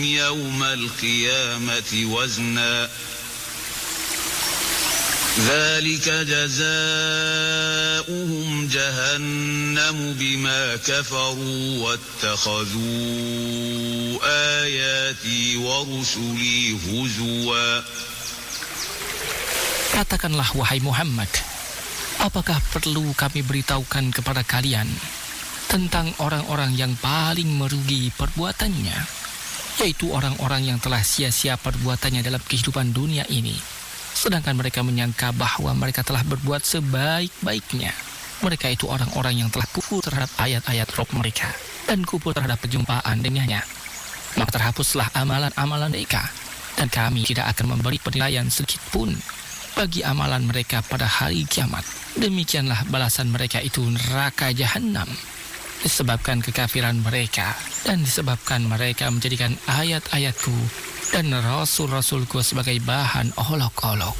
يوم القيامة وزنا ذلك جزاؤهم جهنم بما كفروا واتخذوا آياتي ورسلي هزوا. Katakanlah wahai Muhammad, apakah perlu kami beritahukan kepada kalian tentang orang-orang yang paling merugi perbuatannya, yaitu orang-orang yang telah sia-sia perbuatannya dalam kehidupan dunia ini, sedangkan mereka menyangka bahwa mereka telah berbuat sebaik-baiknya. Mereka itu orang-orang yang telah kufur terhadap ayat-ayat Rabb mereka dan kufur terhadap perjumpaan dengannya. Maka terhapuslah amalan-amalan mereka, dan kami tidak akan memberi penilaian sedikit pun bagi amalan mereka pada hari kiamat. Demikianlah balasan mereka itu neraka jahanam, disebabkan kekafiran mereka dan disebabkan mereka menjadikan ayat-ayatku dan rasul-rasulku sebagai bahan olok-olok.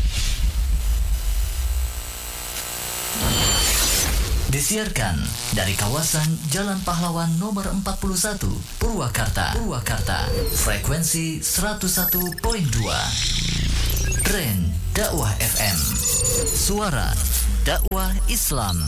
Disiarkan dari kawasan Jalan Pahlawan nomor 41, Purwakarta. Frekuensi 101.2. Tren Dakwah FM. Suara dakwah Islam.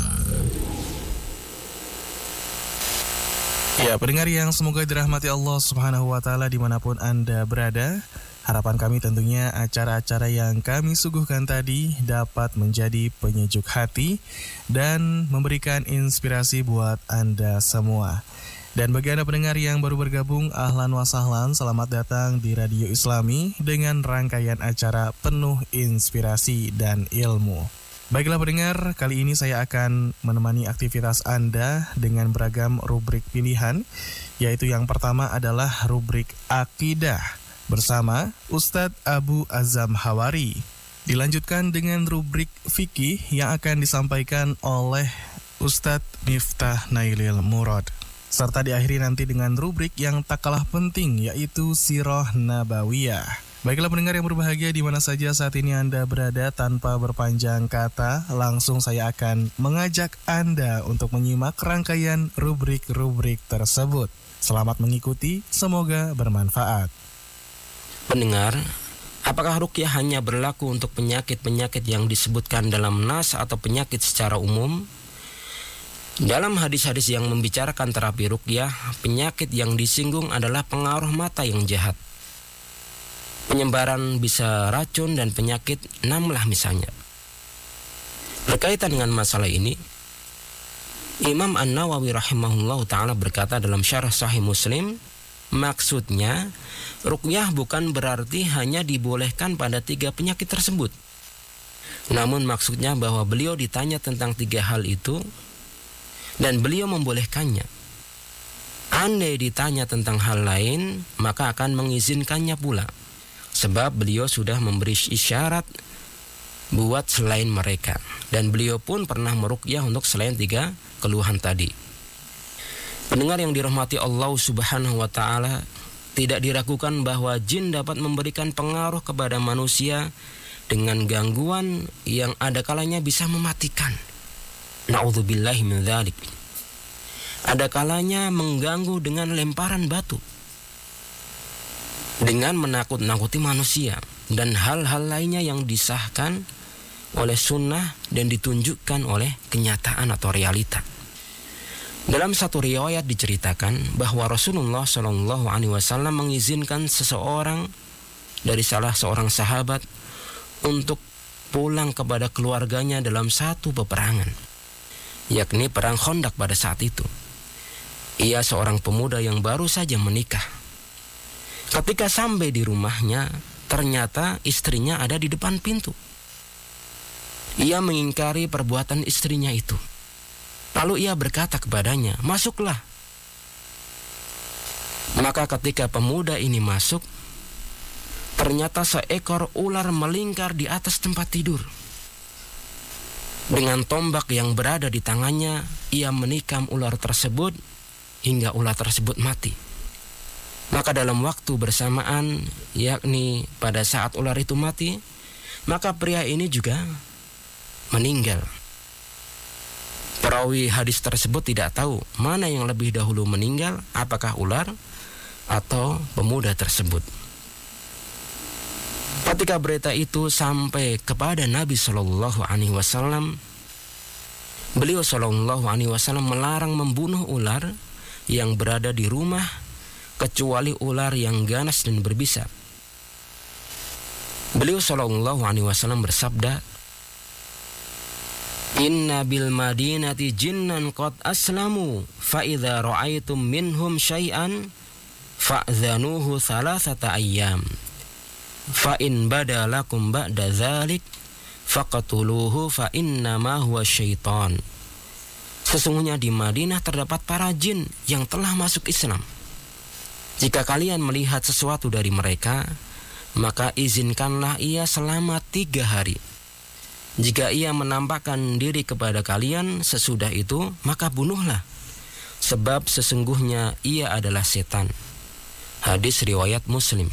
Ya, pendengar yang semoga dirahmati Allah Subhanahu wa Ta'ala dimanapun Anda berada. Harapan kami tentunya acara-acara yang kami suguhkan tadi dapat menjadi penyejuk hati dan memberikan inspirasi buat Anda semua. Dan bagi Anda pendengar yang baru bergabung, ahlan wa sahlan, selamat datang di Radio Islami dengan rangkaian acara penuh inspirasi dan ilmu. Baiklah pendengar, kali ini saya akan menemani aktivitas Anda dengan beragam rubrik pilihan, yaitu yang pertama adalah rubrik Akidah bersama Ustadz Abu Azam Hawari. Dilanjutkan dengan rubrik Fikih yang akan disampaikan oleh Ustadz Miftah Nailil Murad. Serta diakhiri nanti dengan rubrik yang tak kalah penting, yaitu Sirah Nabawiyah. Baiklah pendengar yang berbahagia di mana saja saat ini Anda berada, tanpa berpanjang kata, langsung saya akan mengajak Anda untuk menyimak rangkaian rubrik-rubrik tersebut. Selamat mengikuti, semoga bermanfaat. Pendengar, apakah ruqyah hanya berlaku untuk penyakit-penyakit yang disebutkan dalam nas atau penyakit secara umum? Dalam hadis-hadis yang membicarakan terapi ruqyah, penyakit yang disinggung adalah pengaruh mata yang jahat, penyebaran bisa racun dan penyakit namlah misalnya. Berkaitan dengan masalah ini, Imam An-Nawawi rahimahullah ta'ala berkata dalam syarah Sahih Muslim, maksudnya ruqyah bukan berarti hanya dibolehkan pada 3 penyakit tersebut. Namun maksudnya bahwa beliau ditanya tentang 3 hal itu dan beliau membolehkannya. Andai ditanya tentang hal lain, maka akan mengizinkannya pula, sebab beliau sudah memberi isyarat buat selain mereka, dan beliau pun pernah meruqyah untuk selain 3 keluhan tadi. Pendengar yang dirahmati Allah Subhanahu wa Ta'ala, tidak diragukan bahwa jin dapat memberikan pengaruh kepada manusia dengan gangguan yang ada kalanya bisa mematikan. Na'udzubillahi min dzalik. Ada kalanya mengganggu dengan lemparan batu, dengan menakut-nakuti manusia, dan hal-hal lainnya yang disahkan oleh sunnah dan ditunjukkan oleh kenyataan atau realita. Dalam satu riwayat diceritakan bahwa Rasulullah SAW mengizinkan seseorang dari salah seorang sahabat untuk pulang kepada keluarganya dalam satu peperangan, yakni perang Khandaq pada saat itu. Ia seorang pemuda yang baru saja menikah. Ketika sampai di rumahnya, ternyata istrinya ada di depan pintu. Ia mengingkari perbuatan istrinya itu. Lalu ia berkata kepadanya, "Masuklah." Maka ketika pemuda ini masuk, ternyata seekor ular melingkar di atas tempat tidur. Dengan tombak yang berada di tangannya, ia menikam ular tersebut hingga ular tersebut mati. Maka dalam waktu bersamaan, yakni pada saat ular itu mati, maka pria ini juga meninggal. Perawi hadis tersebut tidak tahu mana yang lebih dahulu meninggal, apakah ular atau pemuda tersebut. Ketika berita itu sampai kepada Nabi Shallallahu Alaihi Wasallam, beliau Shallallahu Alaihi Wasallam melarang membunuh ular yang berada di rumah kecuali ular yang ganas dan berbisa. Beliau Shallallahu Alaihi Wasallam bersabda, Inna bil madinati jinnan qad aslamu fa idza ra'aitum minhum syai'an fa'dhanuhu thalathata ayyam fa in badalakum ba'da dzalik faqatuluhu fa innama huwa syaitan. Sesungguhnya di Madinah terdapat para jin yang telah masuk Islam. Jika kalian melihat sesuatu dari mereka, maka izinkanlah ia selama 3 hari. Jika ia menampakkan diri kepada kalian sesudah itu, maka bunuhlah. Sebab sesungguhnya ia adalah setan. Hadis riwayat Muslim.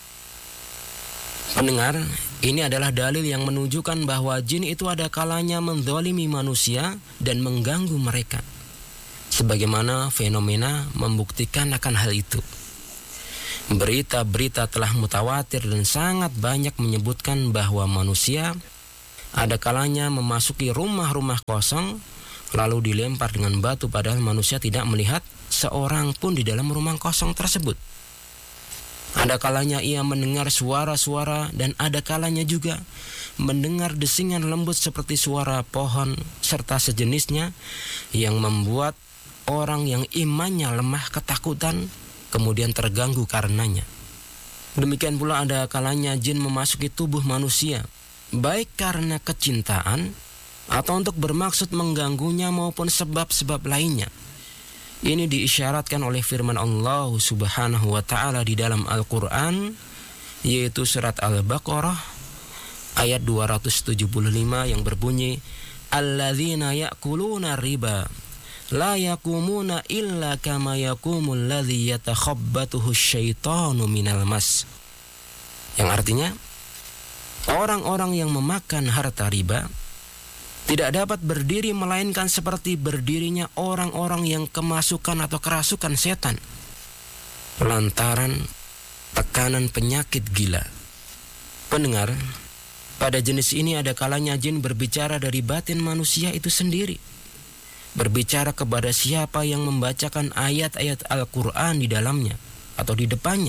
Pendengar, ini adalah dalil yang menunjukkan bahwa jin itu ada kalanya menzalimi manusia dan mengganggu mereka. Sebagaimana fenomena membuktikan akan hal itu. Berita-berita telah mutawatir dan sangat banyak menyebutkan bahwa manusia ada kalanya memasuki rumah-rumah kosong lalu dilempar dengan batu padahal manusia tidak melihat seorang pun di dalam rumah kosong tersebut. Ada kalanya ia mendengar suara-suara dan ada kalanya juga mendengar desingan lembut seperti suara pohon serta sejenisnya yang membuat orang yang imannya lemah ketakutan kemudian terganggu karenanya. Demikian pula ada kalanya jin memasuki tubuh manusia baik karena kecintaan atau untuk bermaksud mengganggunya maupun sebab-sebab lainnya. Ini diisyaratkan oleh firman Allah Subhanahu wa taala di dalam Al-Qur'an, yaitu surat Al-Baqarah ayat 275 yang berbunyi, Alladzina ya'kuluna riba la yakumuna illa kama yakumul ladzi yatakhabbatuhu syaitanu minal mas. Yang artinya, orang-orang yang memakan harta riba tidak dapat berdiri melainkan seperti berdirinya orang-orang yang kemasukan atau kerasukan setan lantaran tekanan penyakit gila. Pendengar, pada jenis ini ada kalanya jin berbicara dari batin manusia itu sendiri, berbicara kepada siapa yang membacakan ayat-ayat Al-Quran di dalamnya atau di depannya.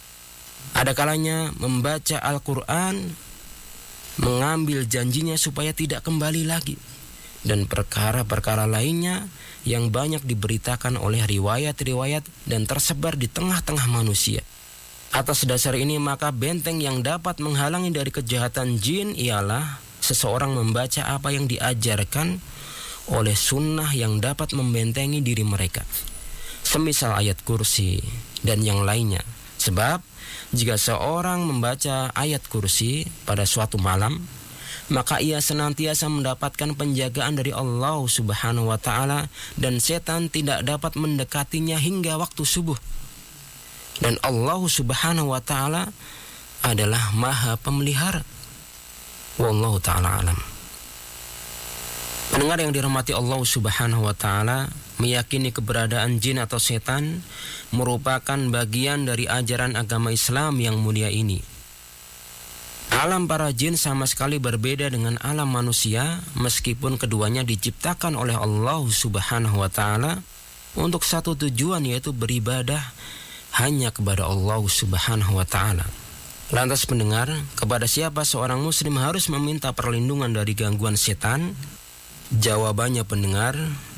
Ada kalanya membaca Al-Quran mengambil janjinya supaya tidak kembali lagi, dan perkara-perkara lainnya yang banyak diberitakan oleh riwayat-riwayat dan tersebar di tengah-tengah manusia. Atas dasar ini maka benteng yang dapat menghalangi dari kejahatan jin ialah seseorang membaca apa yang diajarkan oleh sunnah yang dapat membentengi diri mereka, semisal ayat kursi dan yang lainnya. Sebab jika seorang membaca ayat kursi pada suatu malam, maka ia senantiasa mendapatkan penjagaan dari Allah Subhanahu wa taala dan setan tidak dapat mendekatinya hingga waktu subuh. Dan Allah Subhanahu wa taala adalah Maha Pemelihara. Wallahu taala alam. Pendengar yang dirahmati Allah Subhanahu wa taala, meyakini keberadaan jin atau setan merupakan bagian dari ajaran agama Islam yang mulia ini. Alam para jin sama sekali berbeda dengan alam manusia, meskipun keduanya diciptakan oleh Allah Subhanahu wa taala untuk satu tujuan, yaitu beribadah hanya kepada Allah Subhanahu wa taala. Lantas pendengar, kepada siapa seorang muslim harus meminta perlindungan dari gangguan setan? Jawabannya pendengar,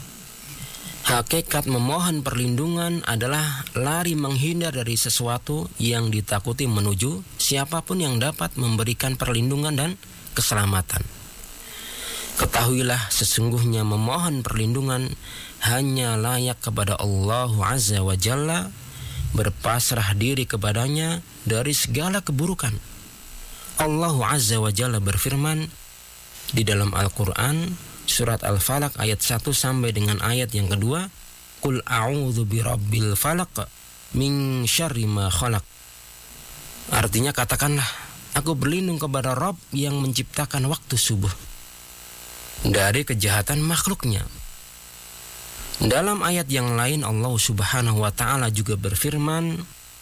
hakikat memohon perlindungan adalah lari menghindar dari sesuatu yang ditakuti menuju siapapun yang dapat memberikan perlindungan dan keselamatan. Ketahuilah sesungguhnya memohon perlindungan hanya layak kepada Allah Azza wa Jalla, berpasrah diri kepadanya dari segala keburukan. Allah Azza wa Jalla berfirman di dalam Al-Quran surat Al-Falaq ayat 1 sampai dengan ayat yang kedua, Qul a'udzu birabbil falaq min syarri ma khalaq. Artinya katakanlah, aku berlindung kepada Rabb yang menciptakan waktu subuh dari kejahatan makhluknya. Dalam ayat yang lain Allah Subhanahu wa taala juga berfirman,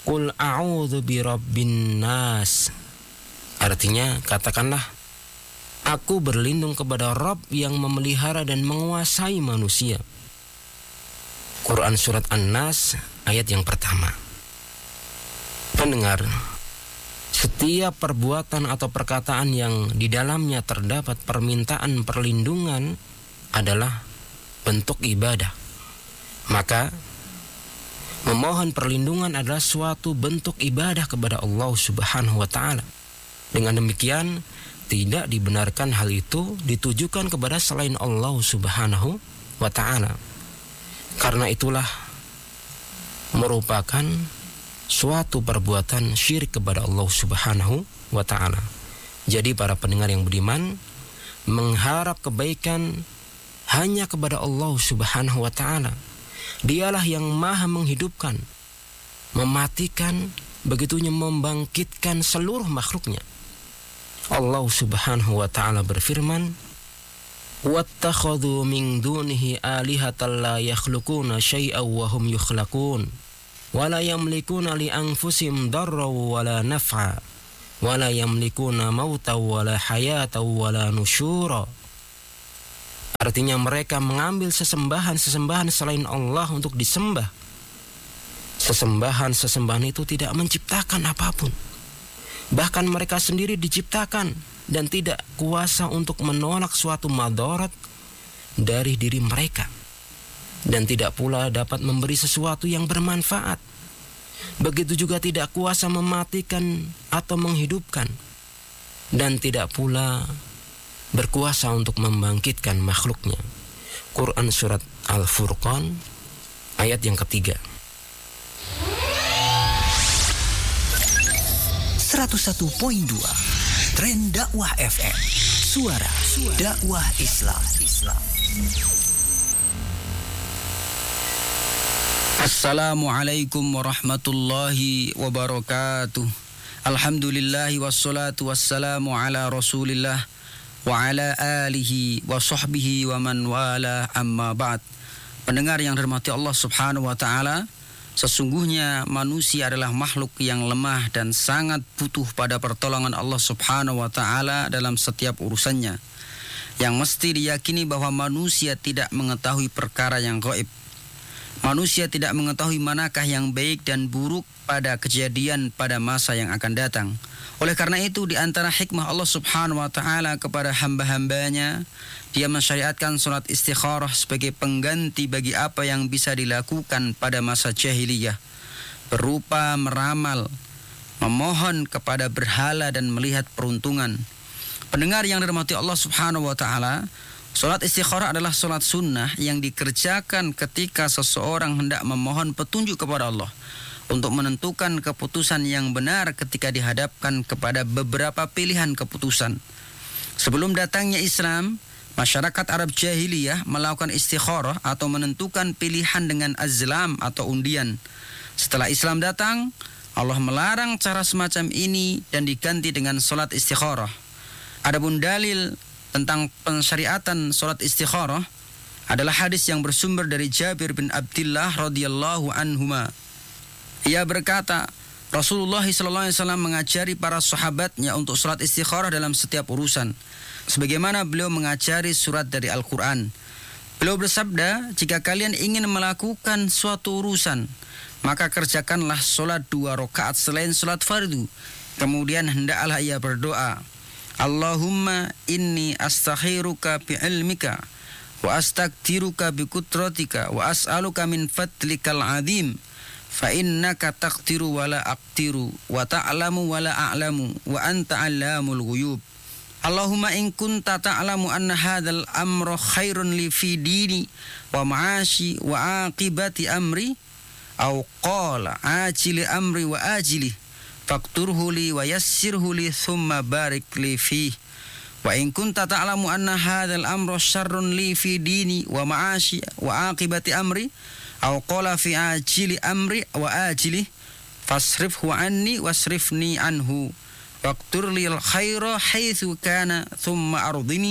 Qul a'udzu birabbin nas. Artinya, katakanlah, aku berlindung kepada Rabb yang memelihara dan menguasai manusia. Quran Surat An-Nas ayat yang pertama. Pendengar, setiap perbuatan atau perkataan yang di dalamnya terdapat permintaan perlindungan adalah bentuk ibadah. Maka, memohon perlindungan adalah suatu bentuk ibadah kepada Allah Subhanahu wa Ta'ala. Dengan demikian, tidak dibenarkan hal itu ditujukan kepada selain Allah Subhanahu wa Ta'ala. Karena itulah merupakan suatu perbuatan syirik kepada Allah Subhanahu wa Ta'ala. Jadi para pendengar yang beriman, mengharap kebaikan hanya kepada Allah Subhanahu wa Ta'ala. Dialah yang maha menghidupkan, mematikan, begitunya membangkitkan seluruh makhluknya. Allah Subhanahu wa Ta'ala berfirman, "Wattakhadhu min dunihi alihatan la yakhluquna syai'an wa hum yukhlaqun wa la yamlikuna li anfusihim darran wa la naf'a wa la yamlikuna mautan wa la hayatan wa la nusyura." Artinya mereka mengambil sesembahan-sesembahan selain Allah untuk disembah. Sesembahan-sesembahan itu tidak menciptakan apapun. Bahkan mereka sendiri diciptakan dan tidak kuasa untuk menolak suatu madarat dari diri mereka. Dan tidak pula dapat memberi sesuatu yang bermanfaat. Begitu juga tidak kuasa mematikan atau menghidupkan. Dan tidak pula berkuasa untuk membangkitkan makhluknya. Quran Surat Al-Furqan ayat yang ketiga. 101.2 Tren Dakwah FM. Suara dakwah Islam. Assalamualaikum warahmatullahi wabarakatuh. Alhamdulillahi wassalatu wassalamu ala Rasulillah wa ala alihi wa sahbihi wa man wala, amma ba'd. Pendengar yang dirahmati Allah Subhanahu wa Ta'ala, sesungguhnya manusia adalah makhluk yang lemah dan sangat butuh pada pertolongan Allah Subhanahu wa Ta'ala dalam setiap urusannya. Yang mesti diyakini bahwa manusia tidak mengetahui perkara yang gaib. Manusia tidak mengetahui manakah yang baik dan buruk pada kejadian pada masa yang akan datang. Oleh karena itu, di antara hikmah Allah Subhanahu wa Ta'ala kepada hamba-hambanya, Dia mensyariatkan salat istikharah sebagai pengganti bagi apa yang bisa dilakukan pada masa jahiliyah, berupa meramal, memohon kepada berhala dan melihat peruntungan. Pendengar yang dirahmati Allah Subhanahu wa Ta'ala, salat istikharah adalah salat sunnah yang dikerjakan ketika seseorang hendak memohon petunjuk kepada Allah untuk menentukan keputusan yang benar ketika dihadapkan kepada beberapa pilihan keputusan. Sebelum datangnya Islam, masyarakat Arab jahiliyah melakukan istikharah atau menentukan pilihan dengan azlam atau undian. Setelah Islam datang, Allah melarang cara semacam ini dan diganti dengan salat istikharah. Adapun dalil tentang pensyariatan salat istikharah adalah hadis yang bersumber dari Jabir bin Abdullah radhiyallahu anhuma. Ia berkata, Rasulullah SAW mengajari para sahabatnya untuk salat istikharah dalam setiap urusan, sebagaimana beliau mengajari surat dari Al-Quran. Beliau bersabda, jika kalian ingin melakukan suatu urusan, maka kerjakanlah salat 2 rakaat selain salat fardu. Kemudian hendaklah ia berdoa, Allahumma inni astakhiruka bi'ilmika wa astaqdiruka biqudratika wa as'aluka min fadlikal azim fa innaka taqdiru wa la aqdiru wa ta'lamu wa la a'lamu wa anta 'allamul ghuyub. Allahumma in kunta ta'lamu anna hadzal amra khairun li fi dini wa ma'ashi wa aqibati amri aw qala ajili amri wa ajili faqturhu li wa yassirhu li thumma barik li fi wa in kunta ta'lamu anna hadzal amra syarrun li fi dini wa ma'ashi wa aqibati amri aw qala fi ajili amri wa ajili fasrifhu anni wasrifni anhu waqtur lil khaira haitsu kana thumma ardini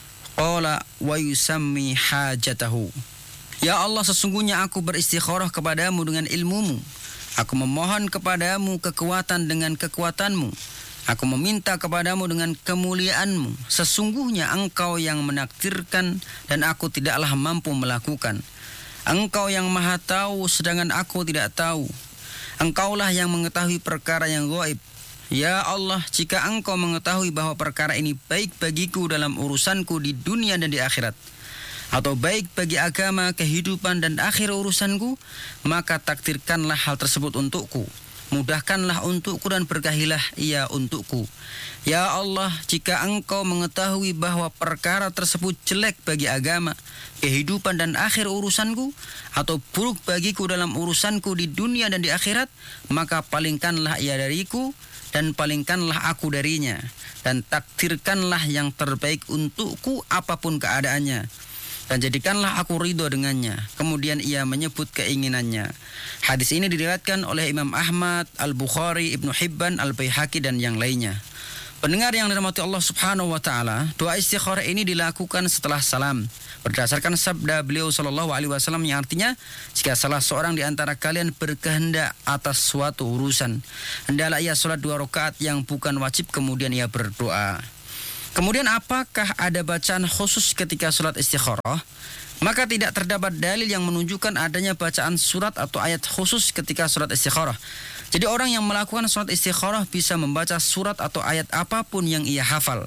qala wa yusammi hajatahu. Ya Allah, sesungguhnya aku beristikharah kepadamu dengan ilmumu, Aku memohon kepadamu kekuatan dengan kekuatanmu. Aku meminta kepadamu dengan kemuliaanmu. Sesungguhnya Engkau yang menakdirkan dan aku tidaklah mampu melakukan. Engkau yang maha tahu sedangkan aku tidak tahu. Engkaulah yang mengetahui perkara yang gaib. Ya Allah, jika Engkau mengetahui bahwa perkara ini baik bagiku dalam urusanku di dunia dan di akhirat, atau baik bagi agama, kehidupan dan akhir urusanku, maka takdirkanlah hal tersebut untukku. Mudahkanlah untukku dan berkahilah ia untukku. Ya Allah, jika Engkau mengetahui bahwa perkara tersebut jelek bagi agama, kehidupan dan akhir urusanku, atau buruk bagiku dalam urusanku di dunia dan di akhirat, maka palingkanlah ia dariku dan palingkanlah aku darinya, dan takdirkanlah yang terbaik untukku apapun keadaannya, dan jadikanlah aku ridho dengannya. Kemudian ia menyebut keinginannya. Hadis ini diriwayatkan oleh Imam Ahmad, Al-Bukhari, Ibnu Hibban, Al-Baihaqi dan yang lainnya. Pendengar yang dirahmati Allah Subhanahu wa taala, doa istikharah ini dilakukan setelah salam berdasarkan sabda beliau sallallahu alaihi wasallam yang artinya, jika salah seorang di antara kalian berkehendak atas suatu urusan, hendaklah ia salat 2 rakaat yang bukan wajib, kemudian ia berdoa. Kemudian apakah ada bacaan khusus ketika salat istikharah? Maka tidak terdapat dalil yang menunjukkan adanya bacaan surat atau ayat khusus ketika salat istikharah. Jadi orang yang melakukan salat istikharah bisa membaca surat atau ayat apapun yang ia hafal.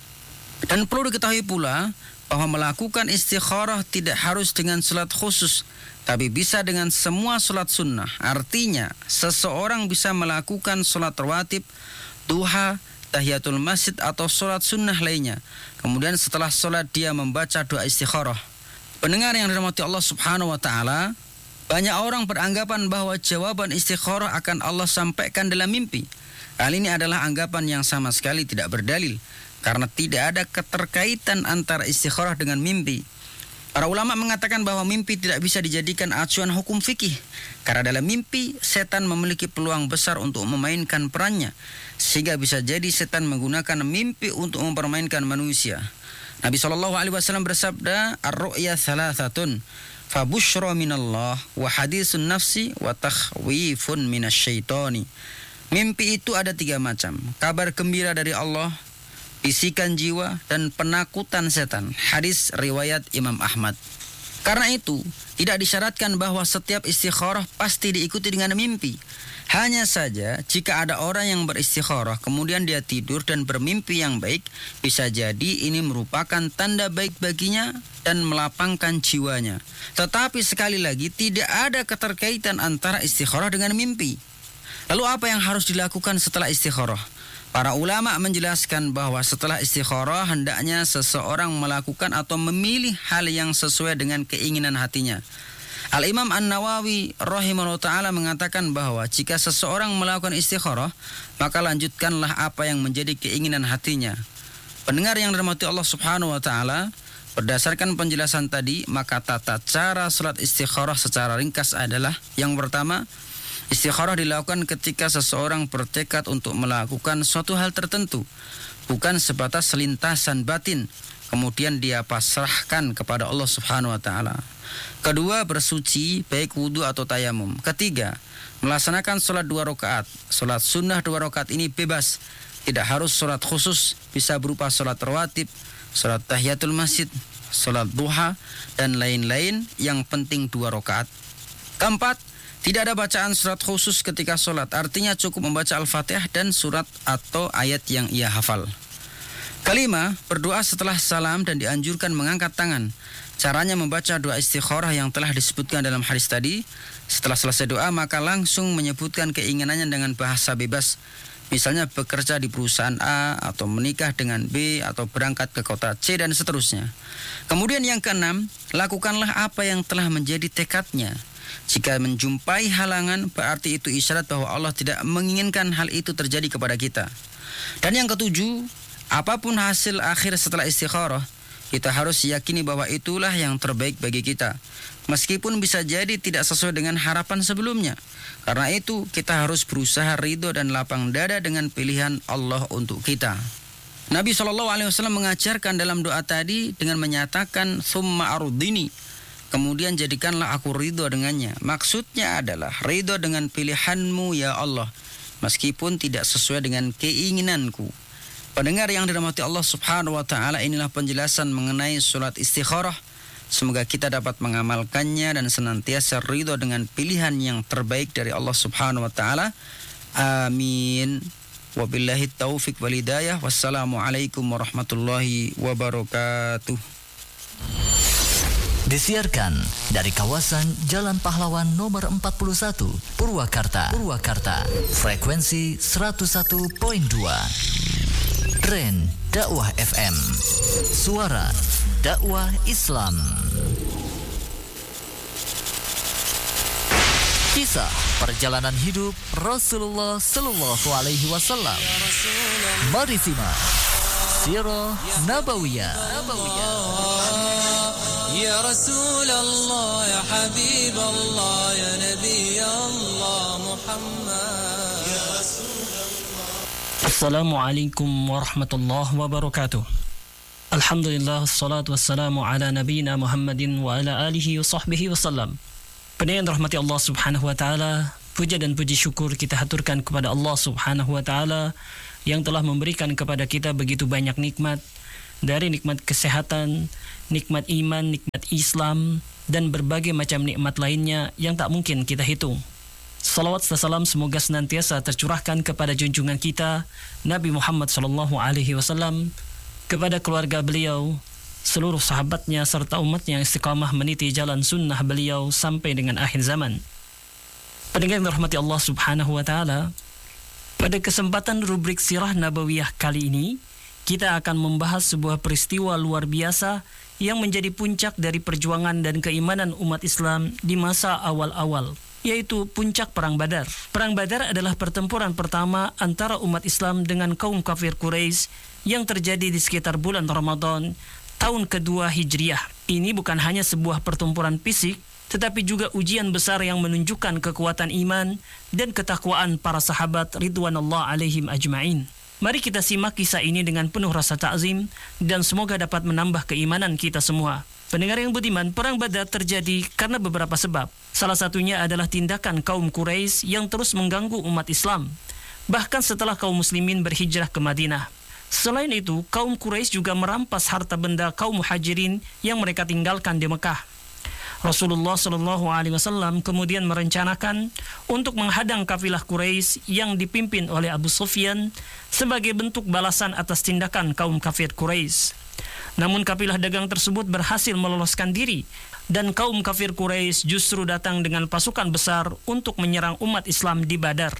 Dan perlu diketahui pula bahwa melakukan istikharah tidak harus dengan salat khusus, tapi bisa dengan semua salat sunnah. Artinya, seseorang bisa melakukan salat rawatib, duha, tahiyatul masjid atau salat sunnah lainnya. Kemudian setelah salat dia membaca doa istikharah. Pendengar yang dirahmati Allah Subhanahu wa taala, banyak orang beranggapan bahwa jawaban istikharah akan Allah sampaikan dalam mimpi. Hal ini adalah anggapan yang sama sekali tidak berdalil, karena tidak ada keterkaitan antara istikharah dengan mimpi. Para ulama mengatakan bahwa mimpi tidak bisa dijadikan acuan hukum fikih, karena dalam mimpi setan memiliki peluang besar untuk memainkan perannya, sehingga bisa jadi setan menggunakan mimpi untuk mempermainkan manusia. Nabi SAW bersabda, ar-ru'ya thalathatun, fabushra minallah, wa hadisun nafsi, wa takhwifun minasyaitani. Mimpi itu ada 3 macam, kabar gembira dari Allah, bisikan jiwa, dan penakutan setan. Hadis riwayat Imam Ahmad. Karena itu, tidak disyaratkan bahwa setiap istikharah pasti diikuti dengan mimpi. Hanya saja, jika ada orang yang beristikharah, kemudian dia tidur dan bermimpi yang baik, bisa jadi ini merupakan tanda baik baginya dan melapangkan jiwanya. Tetapi sekali lagi, tidak ada keterkaitan antara istikharah dengan mimpi. Lalu apa yang harus dilakukan setelah istikharah? Para ulama menjelaskan bahwa setelah istikharah hendaknya seseorang melakukan atau memilih hal yang sesuai dengan keinginan hatinya. Al-Imam An-Nawawi rahimahullah ta'ala mengatakan bahwa jika seseorang melakukan istikharah, maka lanjutkanlah apa yang menjadi keinginan hatinya. Pendengar yang dirahmati Allah Subhanahu wa ta'ala, berdasarkan penjelasan tadi, maka tata cara salat istikharah secara ringkas adalah: yang pertama, istikharah dilakukan ketika seseorang bertekad untuk melakukan suatu hal tertentu, bukan sebatas lintasan batin, kemudian dia pasrahkan kepada Allah Subhanahu wa ta'ala. Kedua, bersuci baik wudu atau tayamum. Ketiga, melaksanakan sholat 2 rakaat. Sholat sunnah 2 rakaat ini bebas, tidak harus sholat khusus, bisa berupa sholat rawatib, sholat tahiyatul masjid, sholat duha, dan lain-lain, yang penting 2 rakaat. Keempat, tidak ada bacaan surat khusus ketika sholat, artinya cukup membaca Al-Fatihah dan surat atau ayat yang ia hafal. Kelima, berdoa setelah salam dan dianjurkan mengangkat tangan. Caranya membaca doa istikharah yang telah disebutkan dalam hadis tadi. Setelah selesai doa, maka langsung menyebutkan keinginannya dengan bahasa bebas. Misalnya bekerja di perusahaan A, atau menikah dengan B, atau berangkat ke kota C, dan seterusnya. Kemudian yang keenam, lakukanlah apa yang telah menjadi tekadnya. Jika menjumpai halangan, berarti itu isyarat bahwa Allah tidak menginginkan hal itu terjadi kepada kita. Dan yang ketujuh, apapun hasil akhir setelah istikharah, kita harus yakini bahwa itulah yang terbaik bagi kita, meskipun bisa jadi tidak sesuai dengan harapan sebelumnya. Karena itu, kita harus berusaha ridho dan lapang dada dengan pilihan Allah untuk kita. Nabi SAW mengajarkan dalam doa tadi dengan menyatakan, "Tsumma ardini", kemudian jadikanlah aku ridho dengannya. Maksudnya adalah ridho dengan pilihanmu ya Allah, meskipun tidak sesuai dengan keinginanku. Pendengar yang dirahmati Allah Subhanahu wa taala, inilah penjelasan mengenai salat istikharah. Semoga kita dapat mengamalkannya dan senantiasa ridho dengan pilihan yang terbaik dari Allah Subhanahu wa taala. Amin. Wabillahi taufiq wal hidayah. Wassalamualaikum warahmatullahi wabarakatuh. Disiarkan dari kawasan Jalan Pahlawan nomor 41, Purwakarta. Frekuensi 101.2. Tren Dakwah FM. Suara dakwah Islam. Kisah perjalanan hidup Rasulullah sallallahu alaihi wasallam. Mari simak Sirah Nabawiyah. Ya Rasulullah, ya Habib Allah, ya Nabi Allah Muhammad. Ya Rasulullah. Assalamualaikum warahmatullahi wabarakatuh. Alhamdulillah, salatu wassalamu ala nabiyina Muhammadin wa ala alihi wa sahbihi wasallam. Pendengar rahmati Allah Subhanahu wa taala, puja dan puji syukur kita haturkan kepada Allah Subhanahu wa taala yang telah memberikan kepada kita begitu banyak nikmat, dari nikmat kesehatan, nikmat iman, nikmat Islam, dan berbagai macam nikmat lainnya yang tak mungkin kita hitung. Salawat dan salam semoga senantiasa tercurahkan kepada junjungan kita Nabi Muhammad sallallahu alaihi wasallam, kepada keluarga beliau, seluruh sahabatnya serta umatnya yang istiqamah meniti jalan sunnah beliau sampai dengan akhir zaman. Pendengar yang dirahmati Allah Subhanahu wa taala, pada kesempatan rubrik Sirah Nabawiyah kali ini kita akan membahas sebuah peristiwa luar biasa yang menjadi puncak dari perjuangan dan keimanan umat Islam di masa awal-awal, yaitu puncak Perang Badar. Perang Badar adalah pertempuran pertama antara umat Islam dengan kaum kafir Quraisy yang terjadi di sekitar bulan Ramadan tahun kedua Hijriah. Ini bukan hanya sebuah pertempuran fisik, tetapi juga ujian besar yang menunjukkan kekuatan iman dan ketakwaan para sahabat ridwanullah alaihim ajma'in. Mari kita simak kisah ini dengan penuh rasa ta'zim dan semoga dapat menambah keimanan kita semua. Pendengar yang budiman, Perang Badar terjadi karena beberapa sebab. Salah satunya adalah tindakan kaum Quraisy yang terus mengganggu umat Islam, bahkan setelah kaum muslimin berhijrah ke Madinah. Selain itu, kaum Quraisy juga merampas harta benda kaum Muhajirin yang mereka tinggalkan di Mekah. Rasulullah SAW kemudian merencanakan untuk menghadang kafilah Quraisy yang dipimpin oleh Abu Sufyan sebagai bentuk balasan atas tindakan kaum kafir Quraisy. Namun kafilah dagang tersebut berhasil meloloskan diri dan kaum kafir Quraisy justru datang dengan pasukan besar untuk menyerang umat Islam di Badar.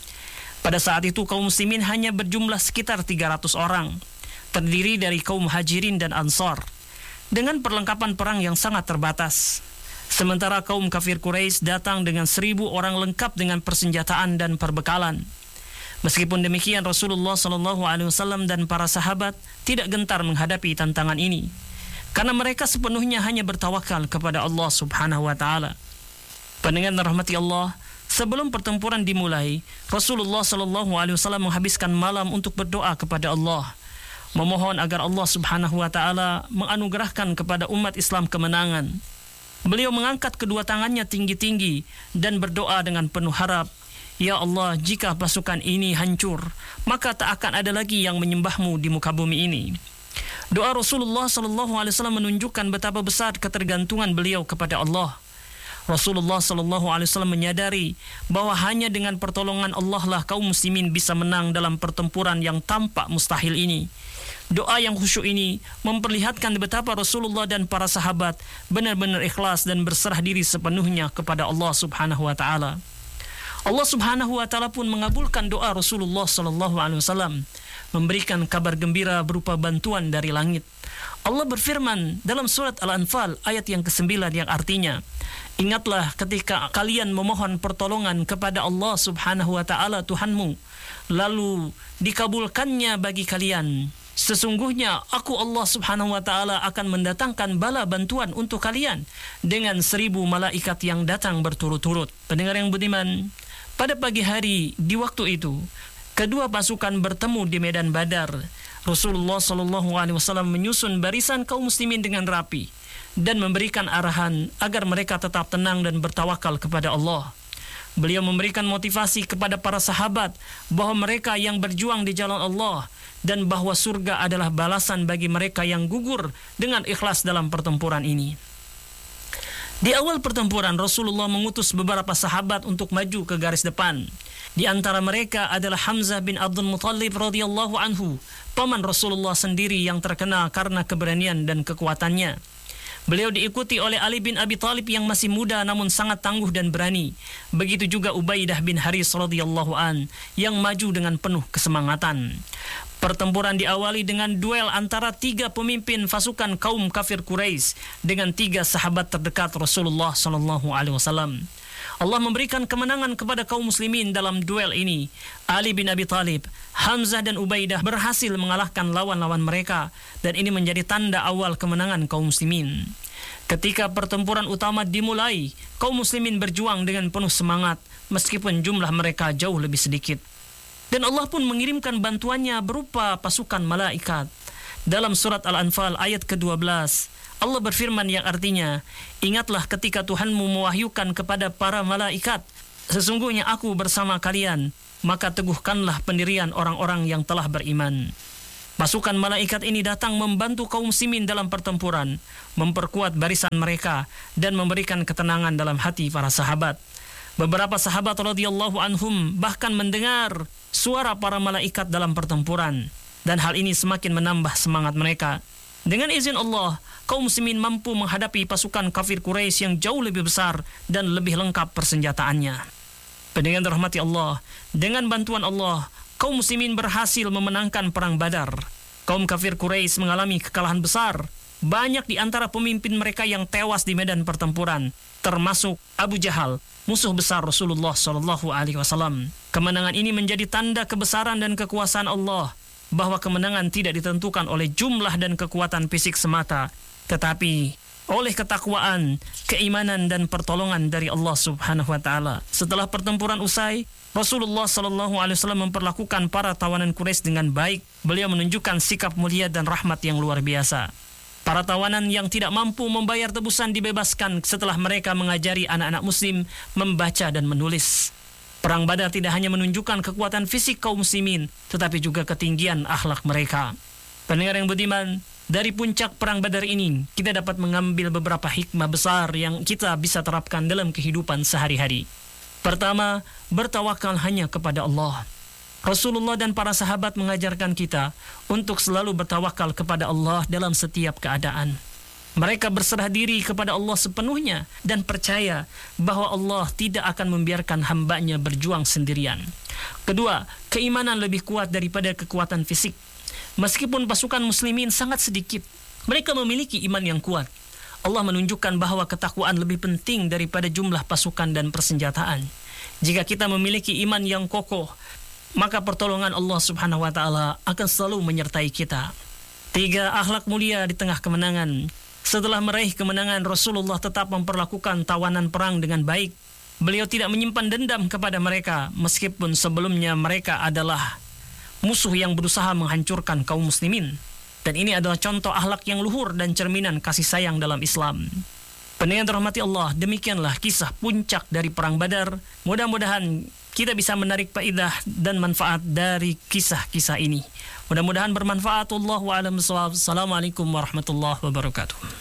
Pada saat itu kaum muslimin hanya berjumlah sekitar 300 orang, terdiri dari kaum Muhajirin dan Ansar, dengan perlengkapan perang yang sangat terbatas. Sementara kaum kafir Quraisy datang dengan 1.000 orang lengkap dengan persenjataan dan perbekalan. Meskipun demikian, Rasulullah SAW dan para sahabat tidak gentar menghadapi tantangan ini, karena mereka sepenuhnya hanya bertawakal kepada Allah Subhanahu wa taala. Pendengar rahmati Allah, sebelum pertempuran dimulai, Rasulullah SAW menghabiskan malam untuk berdoa kepada Allah, memohon agar Allah Subhanahu wa taala menganugerahkan kepada umat Islam kemenangan. Beliau mengangkat kedua tangannya tinggi-tinggi dan berdoa dengan penuh harap, "Ya Allah, jika pasukan ini hancur, maka tak akan ada lagi yang menyembahmu di muka bumi ini." Doa Rasulullah SAW menunjukkan betapa besar ketergantungan beliau kepada Allah. Rasulullah SAW menyadari bahwa hanya dengan pertolongan Allah lah kaum muslimin bisa menang dalam pertempuran yang tampak mustahil ini. Doa yang khusyuk ini memperlihatkan betapa Rasulullah dan para sahabat benar-benar ikhlas dan berserah diri sepenuhnya kepada Allah Subhanahu wa taala. Allah Subhanahu wa taala pun mengabulkan doa Rasulullah SAW, memberikan kabar gembira berupa bantuan dari langit. Allah berfirman dalam surat Al-Anfal ayat yang ke-9 yang artinya, "Ingatlah ketika kalian memohon pertolongan kepada Allah Subhanahu wa taala Tuhanmu, lalu dikabulkannya bagi kalian. Sesungguhnya aku Allah Subhanahu wa taala akan mendatangkan bala bantuan untuk kalian dengan 1.000 malaikat yang datang berturut-turut." Pendengar yang budiman, pada pagi hari di waktu itu, kedua pasukan bertemu di medan Badar. Rasulullah SAW menyusun barisan kaum muslimin dengan rapi dan memberikan arahan agar mereka tetap tenang dan bertawakal kepada Allah. Beliau memberikan motivasi kepada para sahabat bahwa mereka yang berjuang di jalan Allah dan bahwa surga adalah balasan bagi mereka yang gugur dengan ikhlas dalam pertempuran ini. Di awal pertempuran, Rasulullah mengutus beberapa sahabat untuk maju ke garis depan. Di antara mereka adalah Hamzah bin Abdul Muttalib radhiyallahu anhu, paman Rasulullah sendiri yang terkenal karena keberanian dan kekuatannya. Beliau diikuti oleh Ali bin Abi Thalib yang masih muda namun sangat tangguh dan berani. Begitu juga Ubaidah bin Haris radhiyallahu an yang maju dengan penuh kesemangatan. Pertempuran diawali dengan duel antara 3 pemimpin pasukan kaum kafir Quraisy dengan 3 sahabat terdekat Rasulullah sallallahu alaihi wasallam. Allah memberikan kemenangan kepada kaum muslimin dalam duel ini. Ali bin Abi Thalib, Hamzah dan Ubaidah berhasil mengalahkan lawan-lawan mereka dan ini menjadi tanda awal kemenangan kaum muslimin. Ketika pertempuran utama dimulai, kaum muslimin berjuang dengan penuh semangat meskipun jumlah mereka jauh lebih sedikit. Dan Allah pun mengirimkan bantuannya berupa pasukan malaikat. Dalam surat Al-Anfal ayat ke-12, Allah berfirman yang artinya, "Ingatlah ketika Tuhanmu mewahyukan kepada para malaikat, sesungguhnya aku bersama kalian, maka teguhkanlah pendirian orang-orang yang telah beriman." Pasukan malaikat ini datang membantu kaum muslimin dalam pertempuran, memperkuat barisan mereka, dan memberikan ketenangan dalam hati para sahabat. Beberapa sahabat radhiyallahu anhum bahkan mendengar suara para malaikat dalam pertempuran, dan hal ini semakin menambah semangat mereka. Dengan izin Allah, kaum muslimin mampu menghadapi pasukan kafir Quraisy yang jauh lebih besar dan lebih lengkap persenjataannya. Pendengar dirahmati Allah, dengan bantuan Allah, kaum muslimin berhasil memenangkan perang Badar. Kaum kafir Quraisy mengalami kekalahan besar. Banyak di antara pemimpin mereka yang tewas di medan pertempuran, termasuk Abu Jahal, musuh besar Rasulullah sallallahu alaihi wasallam. Kemenangan ini menjadi tanda kebesaran dan kekuasaan Allah, bahwa kemenangan tidak ditentukan oleh jumlah dan kekuatan fisik semata, tetapi oleh ketakwaan, keimanan dan pertolongan dari Allah Subhanahu wa taala. Setelah pertempuran usai, Rasulullah sallallahu alaihi wasallam memperlakukan para tawanan Quraisy dengan baik. Beliau menunjukkan sikap mulia dan rahmat yang luar biasa. Para tawanan yang tidak mampu membayar tebusan dibebaskan setelah mereka mengajari anak-anak muslim membaca dan menulis. Perang Badar tidak hanya menunjukkan kekuatan fisik kaum muslimin, tetapi juga ketinggian akhlak mereka. Pendengar yang budiman, dari puncak perang Badar ini, kita dapat mengambil beberapa hikmah besar yang kita bisa terapkan dalam kehidupan sehari-hari. Pertama, bertawakal hanya kepada Allah. Rasulullah dan para sahabat mengajarkan kita untuk selalu bertawakal kepada Allah dalam setiap keadaan. Mereka berserah diri kepada Allah sepenuhnya dan percaya bahwa Allah tidak akan membiarkan hambanya berjuang sendirian. Kedua, keimanan lebih kuat daripada kekuatan fisik. Meskipun pasukan muslimin sangat sedikit, mereka memiliki iman yang kuat. Allah menunjukkan bahwa ketakwaan lebih penting daripada jumlah pasukan dan persenjataan. Jika kita memiliki iman yang kokoh, maka pertolongan Allah Subhanahu wa taala akan selalu menyertai kita. 3, akhlak mulia di tengah kemenangan. Setelah meraih kemenangan, Rasulullah tetap memperlakukan tawanan perang dengan baik. Beliau tidak menyimpan dendam kepada mereka, meskipun sebelumnya mereka adalah musuh yang berusaha menghancurkan kaum muslimin. Dan ini adalah contoh akhlak yang luhur dan cerminan kasih sayang dalam Islam. Pendengar dirahmati Allah, demikianlah kisah puncak dari perang Badar. Mudah-mudahan kita bisa menarik faedah dan manfaat dari kisah-kisah ini. Mudah-mudahan bermanfaat. Wallahu a'lam bishawab. Assalamualaikum warahmatullahi wabarakatuh.